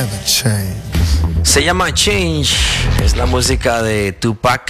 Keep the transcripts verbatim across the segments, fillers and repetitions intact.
never change. Se llama Change, es la música de Tupac.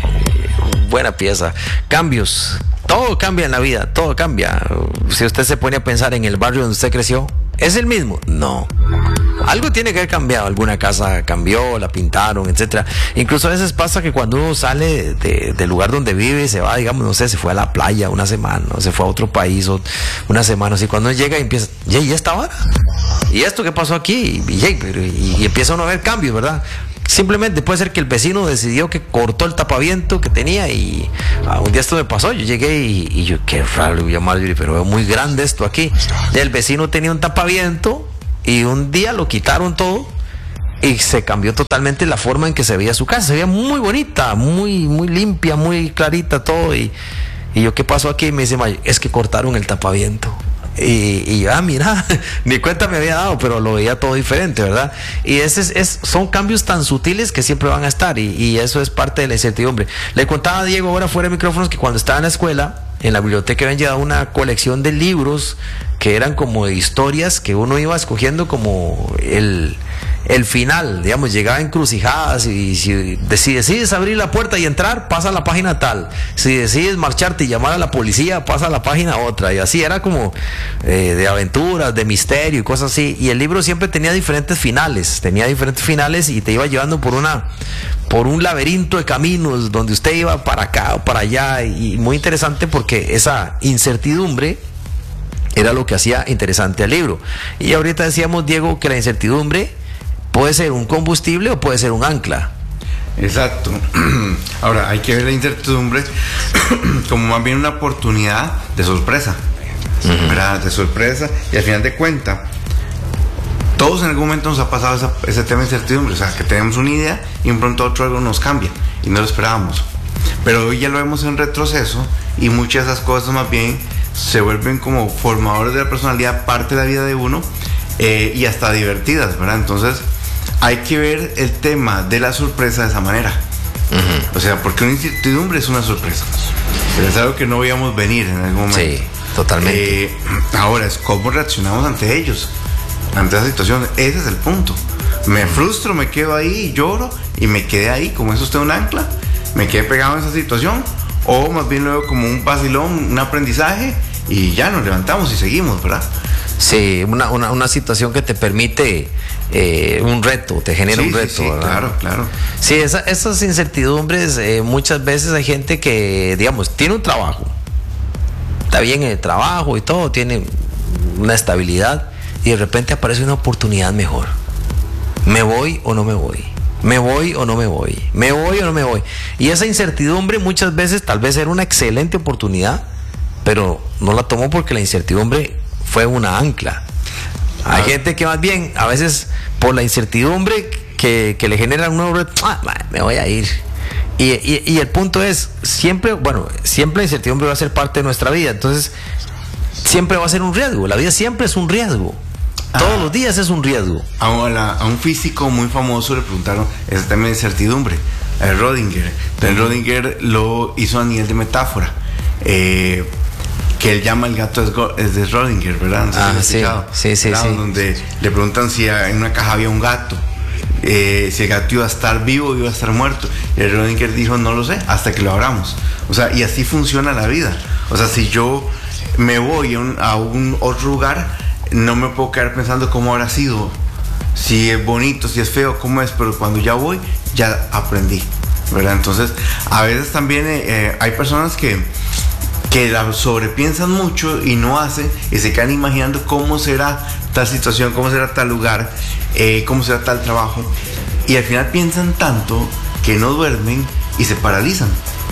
Buena pieza. Cambios, todo cambia en la vida, todo cambia. Si usted se pone a pensar en el barrio donde usted creció, ¿es el mismo? No. Algo tiene que haber cambiado, alguna casa cambió, la pintaron, etcétera. Incluso a veces pasa que cuando uno sale de, del lugar donde vive, se va, digamos, no sé, se fue a la playa una semana, o se fue a otro país o una semana, así cuando uno llega y empieza, ¿y ¿y esta hora? ¿Y esto qué pasó aquí? Y, y, y empieza uno a ver cambios, ¿verdad? Simplemente puede ser que el vecino decidió que cortó el tapaviento que tenía y ah, un día esto me pasó, yo llegué y, y yo, qué raro, voy a Marjorie, pero veo muy grande esto aquí. El vecino tenía un tapaviento y un día lo quitaron todo y se cambió totalmente la forma en que se veía su casa. Se veía muy bonita, muy, muy limpia, muy clarita todo. Y, y yo, ¿qué pasó aquí? Y me dice, es que cortaron el tapaviento. Y, y yo, ah, mira, ni cuenta me había dado, pero lo veía todo diferente, ¿verdad? Y ese es, es, son cambios tan sutiles que siempre van a estar y, y eso es parte de la incertidumbre. Le contaba a Diego ahora fuera de micrófonos que cuando estaba en la escuela, en la biblioteca habían llevado una colección de libros que eran como de historias que uno iba escogiendo como el, el final, digamos, llegaba a encrucijadas y si, si decides abrir la puerta y entrar, pasa a la página tal, si decides marcharte y llamar a la policía, pasa a la página otra, y así era como eh, de aventuras, de misterio y cosas así, y el libro siempre tenía diferentes finales, tenía diferentes finales y te iba llevando por una por un laberinto de caminos donde usted iba para acá o para allá, y muy interesante porque esa incertidumbre era lo que hacía interesante al libro. Y ahorita decíamos, Diego, que la incertidumbre puede ser un combustible o puede ser un ancla. Exacto. Ahora, hay que ver la incertidumbre como más bien una oportunidad de sorpresa, uh-huh. ¿verdad? De sorpresa, y al final de cuentas, todos en algún momento nos ha pasado esa, ese tema de incertidumbre, o sea, que tenemos una idea y un pronto otro algo nos cambia y no lo esperábamos. Pero hoy ya lo vemos en retroceso y muchas de esas cosas más bien se vuelven como formadores de la personalidad, parte de la vida de uno, eh, y hasta divertidas, ¿verdad? Entonces hay que ver el tema de la sorpresa de esa manera. Uh-huh. O sea, porque una incertidumbre es una sorpresa, pero es algo que no veíamos venir en algún momento. Sí, totalmente. Eh, ahora es cómo reaccionamos ante ellos, ante esa situación. Ese es el punto. Me frustro, me quedo ahí, lloro y me quedé ahí, como es usted un ancla, me quedé pegado en esa situación, o más bien lo veo como un vacilón, un aprendizaje, y ya nos levantamos y seguimos, ¿verdad? Sí, una, una, una situación que te permite eh, un reto, te genera sí, un reto, sí, sí, ¿verdad? Claro, claro. Sí, esa, esas incertidumbres, eh, muchas veces hay gente que, digamos, tiene un trabajo, está bien en el trabajo y todo, tiene una estabilidad, y de repente aparece una oportunidad mejor. ¿Me voy o no me voy? ¿Me voy o no me voy? ¿Me voy o no me voy? Y esa incertidumbre muchas veces tal vez era una excelente oportunidad, pero no la tomó porque la incertidumbre fue una ancla. Hay ah. gente que más bien, a veces por la incertidumbre que, que le genera un nuevo reto, ah, me voy a ir. Y, y, y el punto es, siempre, bueno, siempre la incertidumbre va a ser parte de nuestra vida, entonces siempre va a ser un riesgo, la vida siempre es un riesgo. Todos los días es un riesgo. A, la, a un físico muy famoso le preguntaron ese tema de incertidumbre, a Rodinger. Entonces Rodinger lo hizo a nivel de metáfora, eh, que él llama el gato es de Rodinger, ¿verdad? No sé ah, si sí, sí, sí, sí. Donde le preguntan si en una caja había un gato, eh, si el gato iba a estar vivo o iba a estar muerto. Y el Rodinger dijo, no lo sé, hasta que lo abramos. O sea, y así funciona la vida. O sea, si yo me voy a un, a un otro lugar, no me puedo quedar pensando cómo habrá sido, si es bonito, si es feo, cómo es, pero cuando ya voy, ya aprendí, ¿verdad? Entonces, a veces también eh, hay personas que, que la sobrepiensan mucho y no hacen, y se quedan imaginando cómo será tal situación, cómo será tal lugar, eh, cómo será tal trabajo, y al final piensan tanto que no duermen y se paralizan.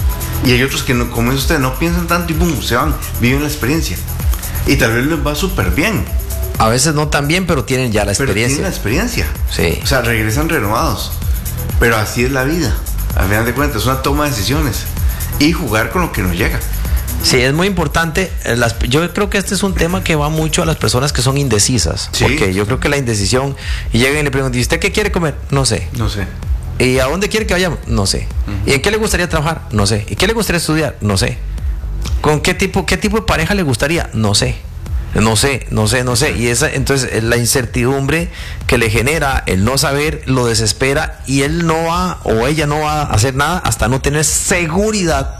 Y hay otros que, no, como es usted, no piensan tanto y boom, se van, viven la experiencia. Y tal vez les va súper bien. A veces no tan bien, pero tienen ya la experiencia. Pero tienen la experiencia. Sí. O sea, regresan renovados. Pero así es la vida. Al final de cuentas, es una toma de decisiones. Y jugar con lo que nos llega. Sí, es muy importante. Las, yo creo que este es un tema que va mucho a las personas que son indecisas. ¿Sí? Porque yo creo que la indecisión... Y llegan y le preguntan, ¿y usted qué quiere comer? No sé. No sé. ¿Y a dónde quiere que vayamos? No sé. Uh-huh. ¿Y en qué le gustaría trabajar? No sé. ¿Y qué le gustaría estudiar? No sé. ¿Con qué tipo, qué tipo de pareja le gustaría? No sé. No sé, no sé, no sé. Y esa, entonces la incertidumbre que le genera el no saber lo desespera y él no va o ella no va a hacer nada hasta no tener seguridad.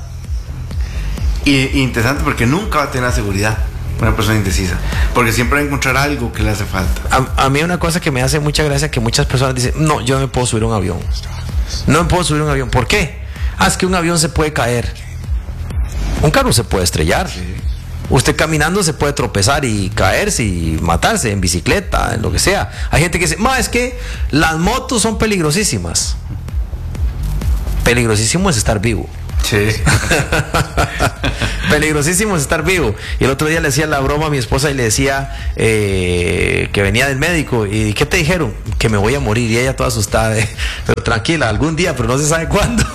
Y interesante porque nunca va a tener seguridad una persona indecisa, porque siempre va a encontrar algo que le hace falta. A, a mí una cosa que me hace mucha gracia que muchas personas dicen, no, yo no me puedo subir a un avión. No me puedo subir a un avión. ¿Por qué? Ah, es que un avión se puede caer. Un carro se puede estrellar. Sí. Usted caminando se puede tropezar y caerse y matarse en bicicleta, en lo que sea. Hay gente que dice, ma, es que las motos son peligrosísimas. Peligrosísimo es estar vivo. Sí. Peligrosísimo es estar vivo. Y el otro día le hacía la broma a mi esposa y le decía eh, que venía del médico. ¿Y qué te dijeron? Que me voy a morir. Y ella toda asustada, eh, pero tranquila, algún día, pero no se sabe cuándo.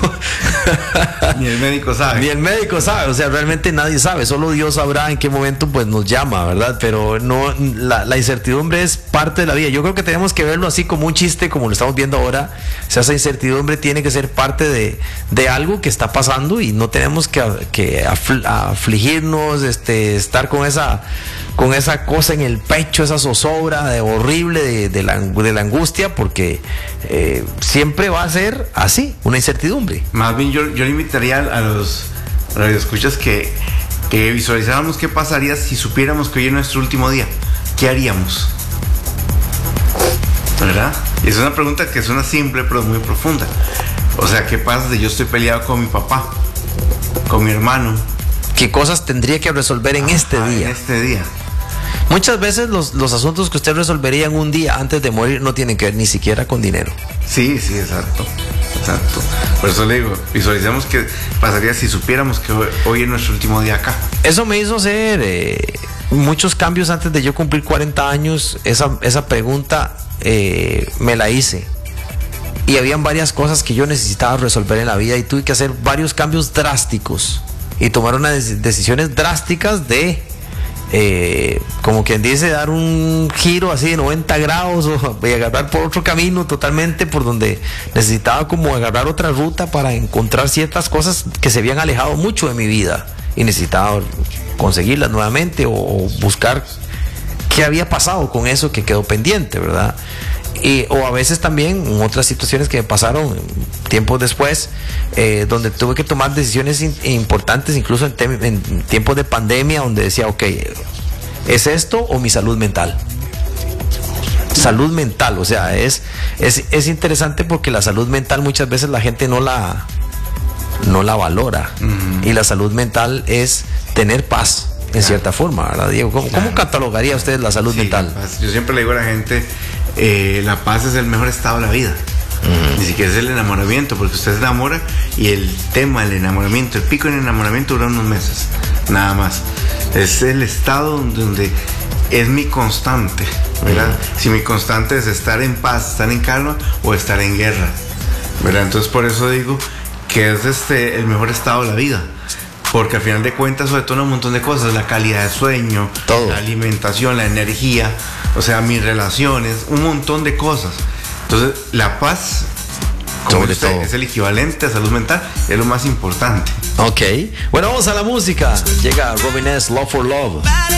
Ni el médico sabe. Ni el médico sabe, o sea, realmente nadie sabe. Solo Dios sabrá en qué momento pues nos llama, ¿verdad? Pero no, la, la incertidumbre es parte de la vida. Yo creo que tenemos que verlo así como un chiste, como lo estamos viendo ahora. O sea, esa incertidumbre tiene que ser parte de, de algo que está pasando y no tenemos que, que afl, afligirnos, este, estar con esa, con esa cosa en el pecho, esa zozobra de horrible de, de, la, de la angustia, porque eh, siempre va a ser así, una incertidumbre. Más bien yo, yo le invitaría a los radioescuchas que, que visualizáramos qué pasaría si supiéramos que hoy es nuestro último día. ¿Qué haríamos? ¿Verdad? Y es una pregunta que suena simple pero muy profunda. O sea, ¿qué pasa si yo estoy peleado con mi papá, con mi hermano? ¿Qué cosas tendría que resolver en ah, este día? En este día. Muchas veces los, los asuntos que usted resolvería en un día antes de morir no tienen que ver ni siquiera con dinero. Sí, sí, exacto. Exacto. Por eso le digo, visualicemos qué pasaría si supiéramos que hoy, hoy es nuestro último día acá. Eso me hizo hacer eh, muchos cambios antes de yo cumplir cuarenta años. Esa, esa pregunta eh, me la hice. Y habían varias cosas que yo necesitaba resolver en la vida y tuve que hacer varios cambios drásticos y tomar unas decisiones drásticas de, eh, como quien dice, dar un giro así de noventa grados o y agarrar por otro camino totalmente, por donde necesitaba como agarrar otra ruta para encontrar ciertas cosas que se habían alejado mucho de mi vida y necesitaba conseguirlas nuevamente o, o buscar qué había pasado con eso que quedó pendiente, ¿verdad? Y, o a veces también en otras situaciones que me pasaron tiempos después, eh, donde tuve que tomar decisiones in, importantes, incluso en, tem, en tiempos de pandemia, donde decía, ok, ¿es esto o mi salud mental? Salud mental, o sea, es, es, es interesante porque la salud mental muchas veces la gente no la, no la valora. Uh-huh. Y la salud mental es tener paz. En claro. cierta forma, ¿verdad, Diego? ¿Cómo, claro. ¿cómo catalogaría usted la salud sí, mental? Yo siempre le digo a la gente, eh, la paz es el mejor estado de la vida. Uh-huh. Ni siquiera es el enamoramiento, porque usted se enamora y el tema del enamoramiento, el pico en enamoramiento dura unos meses, nada más. Es el estado donde, donde es mi constante, ¿verdad? Uh-huh. Si mi constante es estar en paz, estar en calma o estar en guerra, ¿verdad? Entonces por eso digo que es este el mejor estado de la vida. Porque al final de cuentas, sobre todo un montón de cosas, la calidad de sueño, todo. La alimentación, la energía, o sea, mis relaciones, un montón de cosas. Entonces, la paz, como sobre usted, todo. Es el equivalente a salud mental, es lo más importante. Ok. Bueno, vamos a la música. Llega Robin S. Love for Love.